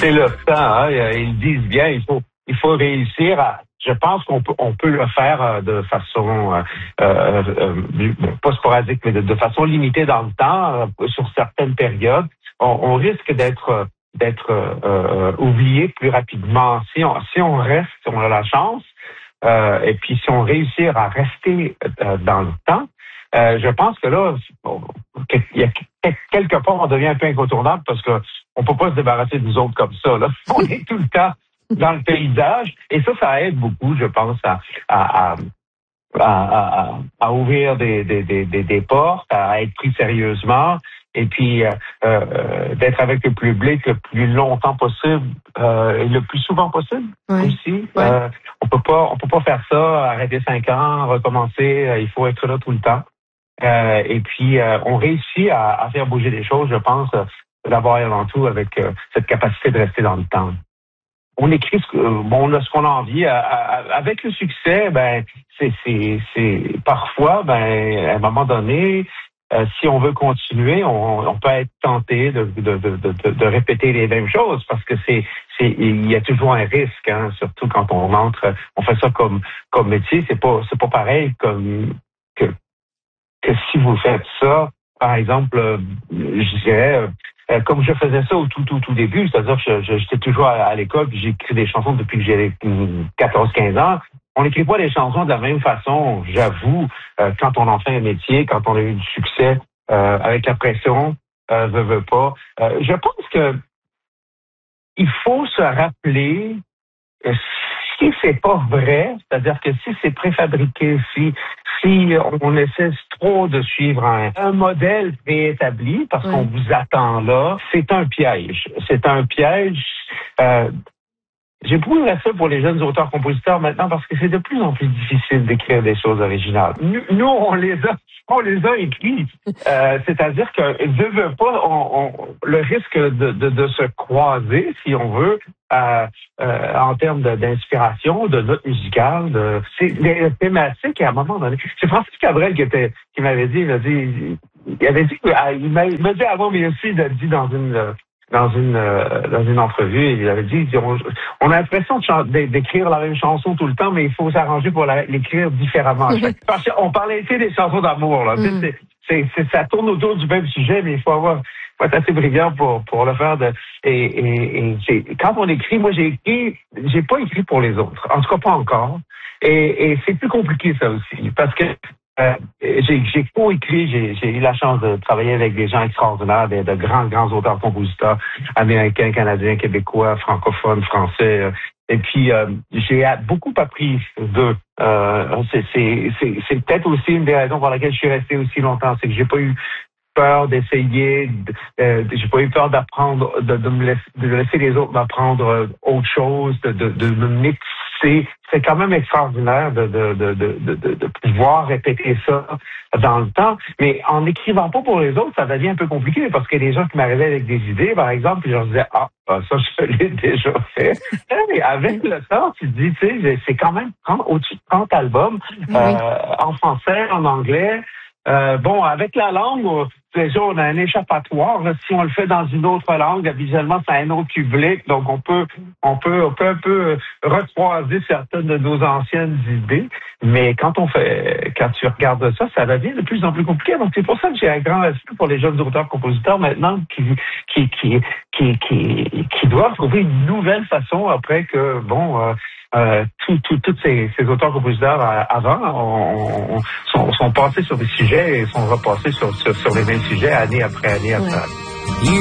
C'est le temps, hein. Ils disent bien, il faut réussir à. Je pense qu'on peut le faire de façon pas sporadique, mais de façon limitée dans le temps, sur certaines périodes. On risque d'être oublié plus rapidement si on reste, si on a la chance, et puis si on réussit à rester dans le temps. Je pense que là, il y a quelque part, on devient un peu incontournable parce que on peut pas se débarrasser de nous autres comme ça. Là, on est tout le temps dans le paysage et ça aide beaucoup, je pense, à ouvrir des portes, à être pris sérieusement et puis d'être avec le public le plus longtemps possible et le plus souvent possible aussi. On peut pas faire ça, arrêter 5 ans, recommencer. Il faut être là tout le temps. Et puis, on réussit à faire bouger les choses, je pense, d'abord et avant tout, avec cette capacité de rester dans le temps. On écrit ce qu'on a envie. Avec le succès, c'est parfois, à un moment donné, si on veut continuer, on peut être tenté de répéter les mêmes choses parce que il y a toujours un risque, hein, surtout quand on fait ça comme métier, c'est pas pareil que si vous faites ça, par exemple, je dirais, comme je faisais ça au tout début, c'est-à-dire que j'étais toujours à l'école, puis j'écris des chansons depuis que j'avais 14-15 ans. On n'écrit pas les chansons de la même façon, j'avoue, quand on en fait un métier, quand on a eu du succès, avec la pression, veut pas. Je pense que il faut se rappeler si c'est pas vrai, c'est-à-dire que si c'est préfabriqué, si on essaie trop de suivre un modèle préétabli parce qu'on vous attend là, c'est un piège. C'est un piège. J'ai beaucoup de respect pour les jeunes auteurs-compositeurs maintenant parce que c'est de plus en plus difficile d'écrire des choses originales. Nous on les a écrits. C'est-à-dire que veut pas, le risque de se croiser, si on veut, en termes d'inspiration, de notes musicales, c'est des thématiques à un moment donné. C'est Francis Cabrel qui m'avait dit, il m'a dit avant, mais aussi il a dit dans une entrevue, il avait dit, on a l'impression d'écrire la même chanson tout le temps, mais il faut s'arranger pour l'écrire différemment. Parce qu'on parlait ici des chansons d'amour, là. Ça tourne autour du même sujet, mais il faut être assez brillant pour le faire. Quand on écrit, moi j'ai pas écrit pour les autres, en tout cas pas encore. Et c'est plus compliqué ça aussi, parce que j'ai co-écrit, j'ai eu la chance de travailler avec des gens extraordinaires, de grands auteurs-compositeurs américains, canadiens, québécois, francophones, français. Et puis, j'ai beaucoup appris d'eux. C'est peut-être aussi une des raisons pour laquelle je suis resté aussi longtemps, c'est que j'ai pas eu peur d'essayer, j'ai pas eu peur d'apprendre, de laisser les autres m'apprendre autre chose, de me mixer. C'est quand même extraordinaire de pouvoir répéter ça dans le temps. Mais en n'écrivant pas pour les autres, ça devient un peu compliqué parce qu'il y a des gens qui m'arrivaient avec des idées, par exemple, puis je leur disais, ça, je l'ai déjà fait. Et avec le temps, tu te dis, tu sais, c'est quand même au-dessus de 30 albums, en français, en anglais. Avec la langue, déjà, on a un échappatoire. Là, si on le fait dans une autre langue, visuellement, c'est un autre public. Donc, on peut un peu recroiser certaines de nos anciennes idées. Mais quand tu regardes ça, ça devient de plus en plus compliqué. Donc, c'est pour ça que j'ai un grand respect pour les jeunes auteurs-compositeurs maintenant qui doivent trouver une nouvelle façon après que, tous ces auteurs-compositeurs avant sont passés sur des sujets et sont repassés sur les mêmes sujets année après année après année.